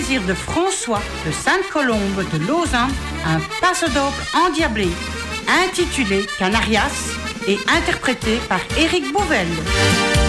plaisir de François de Sainte-Colombe de Lausanne un passo doble endiablé intitulé Canarias et interprété par Éric Bouvel.